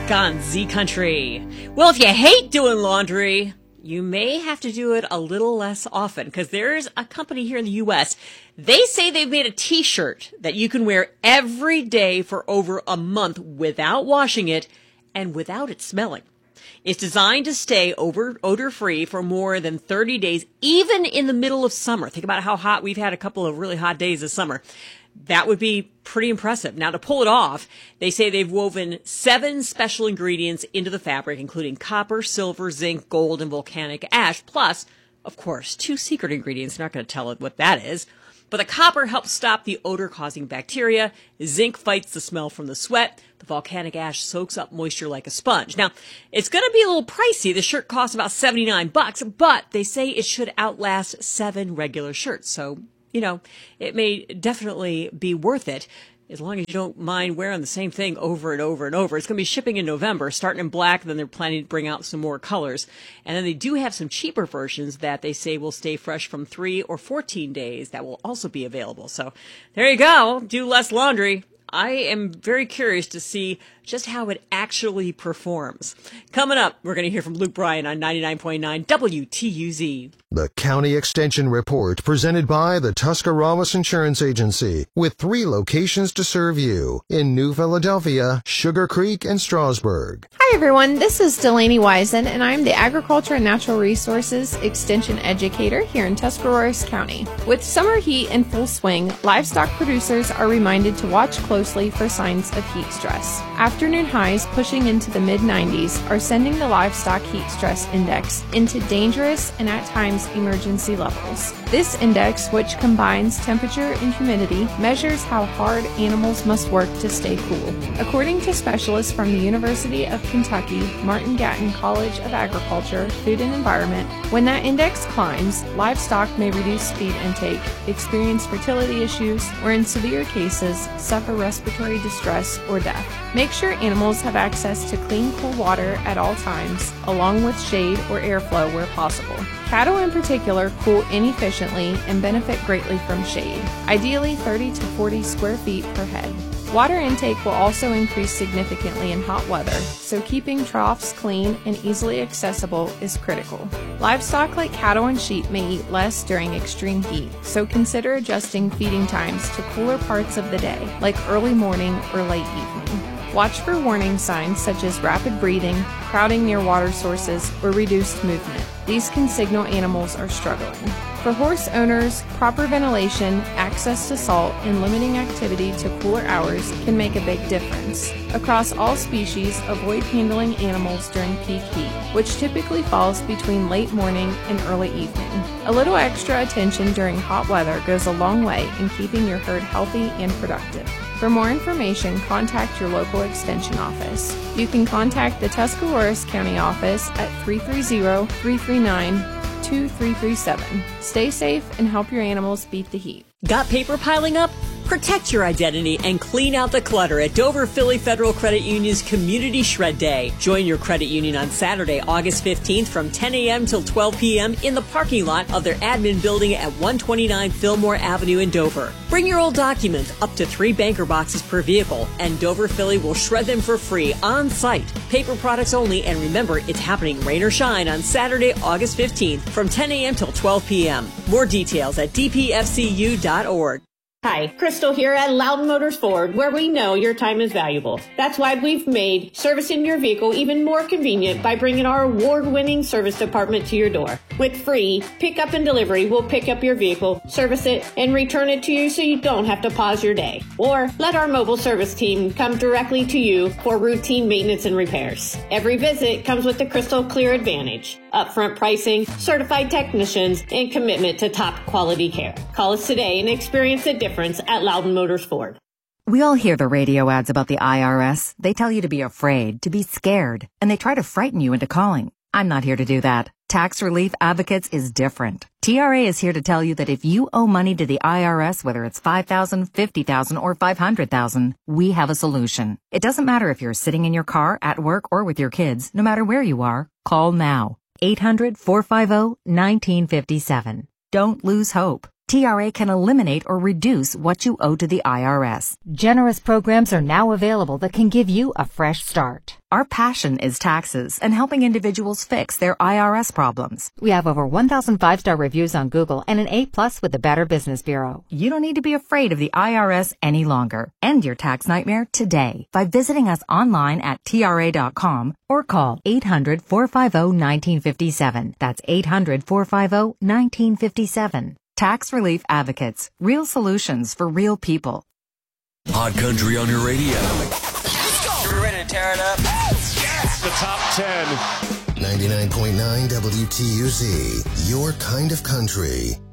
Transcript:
back on Z Country. Well, if you hate doing laundry, you may have to do it a little less often, because there's a company here in the U.S. They say they've made a t-shirt that you can wear every day for over a month without washing it and without it smelling. It's designed to stay odor-free for more than 30 days, even in the middle of summer. Think about how hot we've had a couple of really hot days this summer. That would be pretty impressive. Now, to pull it off, they say they've woven 7 special ingredients into the fabric, including copper, silver, zinc, gold, and volcanic ash, plus, of course, 2 secret ingredients. They're not going to tell it what that is. But the copper helps stop the odor-causing bacteria. Zinc fights the smell from the sweat. The volcanic ash soaks up moisture like a sponge. Now, it's going to be a little pricey. The shirt costs about $79, but they say it should outlast 7 regular shirts. So, you know, it may definitely be worth it, as long as you don't mind wearing the same thing over and over and over. It's going to be shipping in November, starting in black, then they're planning to bring out some more colors. And then they do have some cheaper versions that they say will stay fresh from 3 or 14 days that will also be available. So there you go. Do less laundry. I am very curious to see just how it actually performs. Coming up, we're going to hear from Luke Bryan on 99.9 WTUZ. The County Extension Report, presented by the Tuscarawas Insurance Agency, with 3 locations to serve you in New Philadelphia, Sugar Creek, and Strasburg. Hi everyone, this is Delaney Wisen, and I'm the Agriculture and Natural Resources Extension Educator here in Tuscarawas County. With summer heat in full swing, livestock producers are reminded to watch closely for signs of heat stress. Afternoon highs pushing into the mid-90s are sending the livestock heat stress index into dangerous and at times emergency levels. This index, which combines temperature and humidity, measures how hard animals must work to stay cool. According to specialists from the University of Kentucky, Martin Gatton College of Agriculture, Food and Environment, when that index climbs, livestock may reduce feed intake, experience fertility issues, or in severe cases, suffer respiratory distress or death. Make sure animals have access to clean, cool water at all times, along with shade or airflow where possible. Cattle in particular cool inefficiently and benefit greatly from shade, ideally 30 to 40 square feet per head. Water intake will also increase significantly in hot weather, so keeping troughs clean and easily accessible is critical. Livestock like cattle and sheep may eat less during extreme heat, so consider adjusting feeding times to cooler parts of the day, like early morning or late evening. Watch for warning signs such as rapid breathing, crowding near water sources, or reduced movement. These can signal animals are struggling. For horse owners, proper ventilation, access to salt, and limiting activity to cooler hours can make a big difference. Across all species, avoid handling animals during peak heat, which typically falls between late morning and early evening. A little extra attention during hot weather goes a long way in keeping your herd healthy and productive. For more information, contact your local extension office. You can contact the Tuscarawas County office at 330-339-2337. Stay safe and help your animals beat the heat. Got paper piling up? Protect your identity and clean out the clutter at Dover Philly Federal Credit Union's Community Shred Day. Join your credit union on Saturday, August 15th from 10 a.m. till 12 p.m. in the parking lot of their admin building at 129 Fillmore Avenue in Dover. Bring your old documents, up to 3 banker boxes per vehicle, and Dover Philly will shred them for free on site. Paper products only, and remember, it's happening rain or shine on Saturday, August 15th from 10 a.m. till 12 p.m. More details at dpfcu.org. Hi, Crystal here at Loudon Motors Ford, where we know your time is valuable. That's why we've made servicing your vehicle even more convenient by bringing our award-winning service department to your door. With free pickup and delivery, we'll pick up your vehicle, service it, and return it to you so you don't have to pause your day. Or let our mobile service team come directly to you for routine maintenance and repairs. Every visit comes with the Crystal Clear Advantage: upfront pricing, certified technicians, and commitment to top quality care. Call us today and experience the difference at Loudon Motors Ford. We all hear the radio ads about the IRS. They tell you to be afraid, to be scared, and they try to frighten you into calling. I'm not here to do that. Tax Relief Advocates is different. TRA is here to tell you that if you owe money to the IRS, whether it's $5,000, $50,000, or $500,000, we have a solution. It doesn't matter if you're sitting in your car, at work, or with your kids. No matter where you are, call now. 800-450-1957. Don't lose hope. TRA can eliminate or reduce what you owe to the IRS. Generous programs are now available that can give you a fresh start. Our passion is taxes and helping individuals fix their IRS problems. We have over 1,000 5-star reviews on Google and an A+ with the Better Business Bureau. You don't need to be afraid of the IRS any longer. End your tax nightmare today by visiting us online at TRA.com or call 800-450-1957. That's 800-450-1957. Tax Relief Advocates. Real solutions for real people. Hot Country on your radio. You're ready to tear it up? Yes! The top 10. 99.9 WTUZ, your kind of country.